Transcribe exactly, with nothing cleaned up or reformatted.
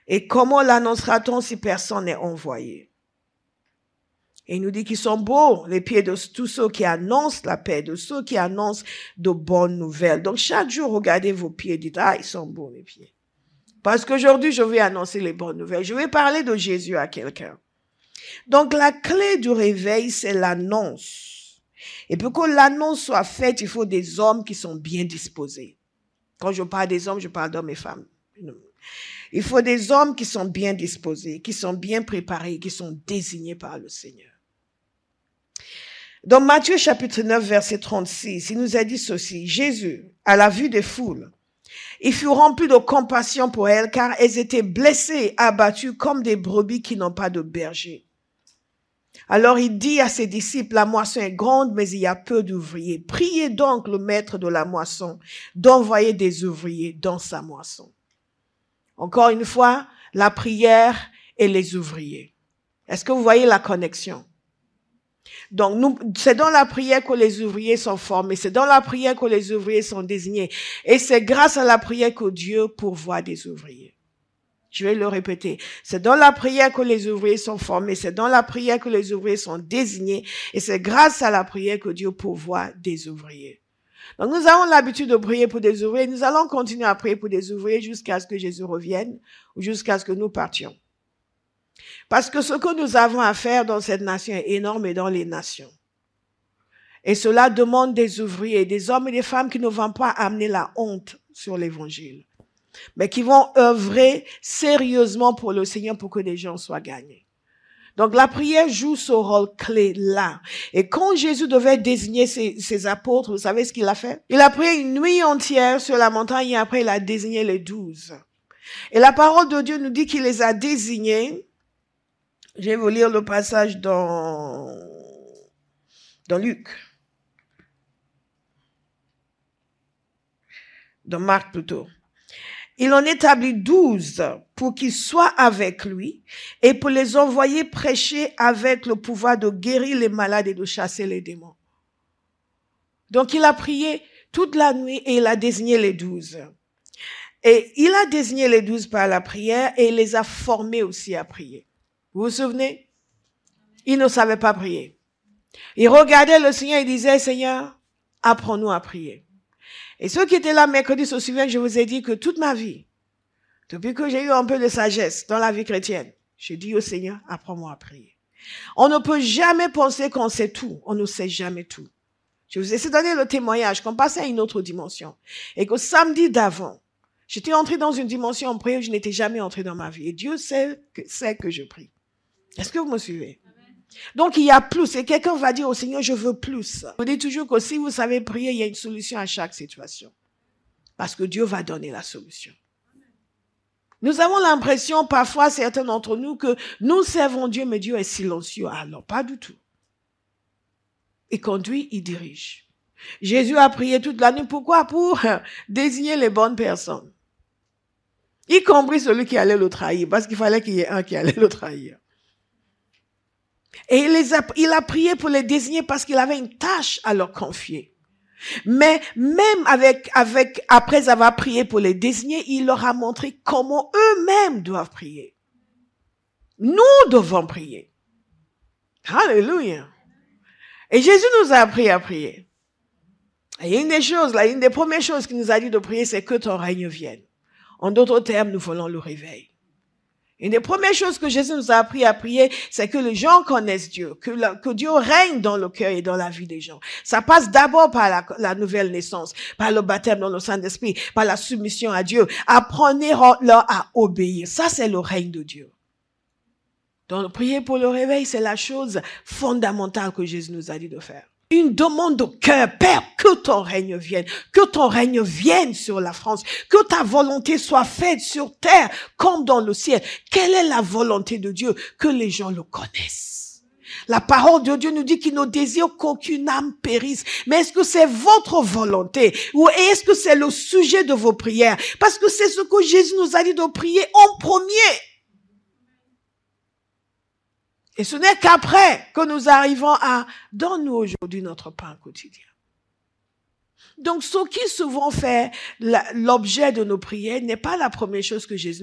Et comment l'annoncera-t-on si personne n'est envoyé? Et il nous dit qu'ils sont beaux, les pieds de tous ceux qui annoncent la paix, de ceux qui annoncent de bonnes nouvelles. Donc, chaque jour, regardez vos pieds et dites, ah, ils sont beaux, les pieds. Parce qu'aujourd'hui, je vais annoncer les bonnes nouvelles. Je vais parler de Jésus à quelqu'un. Donc, la clé du réveil, c'est l'annonce. Et pour que l'annonce soit faite, il faut des hommes qui sont bien disposés. Quand je parle des hommes, je parle d'hommes et femmes. Il faut des hommes qui sont bien disposés, qui sont bien préparés, qui sont désignés par le Seigneur. Dans Matthieu chapitre neuf, verset trente-six, il nous a dit ceci. Jésus, à la vue des foules, il fut rempli de compassion pour elles, car elles étaient blessées, abattues comme des brebis qui n'ont pas de berger. Alors il dit à ses disciples, la moisson est grande, mais il y a peu d'ouvriers. Priez donc le maître de la moisson d'envoyer des ouvriers dans sa moisson. Encore une fois, la prière et les ouvriers. Est-ce que vous voyez la connexion? Donc, nous, c'est dans la prière que les ouvriers sont formés. C'est dans la prière que les ouvriers sont désignés. Et c'est grâce à la prière que Dieu pourvoit des ouvriers. Je vais le répéter. C'est dans la prière que les ouvriers sont formés. C'est dans la prière que les ouvriers sont désignés. Et c'est grâce à la prière que Dieu pourvoit des ouvriers. Donc, nous avons l'habitude de prier pour des ouvriers. Nous allons continuer à prier pour des ouvriers jusqu'à ce que Jésus revienne ou jusqu'à ce que nous partions. Parce que ce que nous avons à faire dans cette nation est énorme et dans les nations. Et cela demande des ouvriers, des hommes et des femmes qui ne vont pas amener la honte sur l'évangile, mais qui vont œuvrer sérieusement pour le Seigneur pour que des gens soient gagnés. Donc la prière joue ce rôle clé là. Et quand Jésus devait désigner ses, ses apôtres, vous savez ce qu'il a fait? Il a prié une nuit entière sur la montagne et après il a désigné les douze. Et la parole de Dieu nous dit qu'il les a désignés. Je vais vous lire le passage dans, dans Luc. Dans Marc plutôt. Il en établit douze pour qu'ils soient avec lui et pour les envoyer prêcher avec le pouvoir de guérir les malades et de chasser les démons. Donc il a prié toute la nuit et il a désigné les douze. Et il a désigné les douze par la prière et il les a formés aussi à prier. Vous vous souvenez? Il ne savait pas prier. Il regardait le Seigneur et disait, Seigneur, apprends-nous à prier. Et ceux qui étaient là mercredi se souviennent, je vous ai dit que toute ma vie, depuis que j'ai eu un peu de sagesse dans la vie chrétienne, j'ai dit au Seigneur, apprends-moi à prier. On ne peut jamais penser qu'on sait tout. On ne sait jamais tout. Je vous ai donné le témoignage qu'on passait à une autre dimension. Et que samedi d'avant, j'étais entrée dans une dimension en prière où je n'étais jamais entrée dans ma vie. Et Dieu sait que, sait que je prie. Est-ce que vous me suivez? Amen. Donc, il y a plus. Et quelqu'un va dire au Seigneur, je veux plus. Je vous dis toujours que si vous savez prier, il y a une solution à chaque situation. Parce que Dieu va donner la solution. Amen. Nous avons l'impression, parfois, certains d'entre nous, que nous servons Dieu, mais Dieu est silencieux. Alors, pas du tout. Il conduit, il dirige. Jésus a prié toute la nuit. Pourquoi? Pour désigner les bonnes personnes. Y compris celui qui allait le trahir. Parce qu'il fallait qu'il y ait un qui allait le trahir. Et il, les a, il a prié pour les désigner parce qu'il avait une tâche à leur confier. Mais même avec, avec, après avoir prié pour les désigner, il leur a montré comment eux-mêmes doivent prier. Nous devons prier. Alléluia. Et Jésus nous a appris à prier. Et une des choses, là, une des premières choses qu'il nous a dit de prier, c'est que ton règne vienne. En d'autres termes, nous voulons le réveil. Une des premières choses que Jésus nous a appris à prier, c'est que les gens connaissent Dieu, que, la, que Dieu règne dans le cœur et dans la vie des gens. Ça passe d'abord par la, la nouvelle naissance, par le baptême dans le Saint-Esprit, par la soumission à Dieu. Apprenez-leur à obéir. Ça, c'est le règne de Dieu. Donc, prier pour le réveil, c'est la chose fondamentale que Jésus nous a dit de faire. Une demande de cœur, Père, que ton règne vienne, que ton règne vienne sur la France, que ta volonté soit faite sur terre comme dans le ciel. Quelle est la volonté de Dieu? Que les gens le connaissent. La parole de Dieu nous dit qu'il ne désire qu'aucune âme périsse. Mais est-ce que c'est votre volonté? Ou est-ce que c'est le sujet de vos prières? Parce que c'est ce que Jésus nous a dit de prier en premier. Et ce n'est qu'après que nous arrivons à « donne-nous aujourd'hui notre pain quotidien ». Donc, ce qui souvent fait la, l'objet de nos prières n'est pas la première chose que Jésus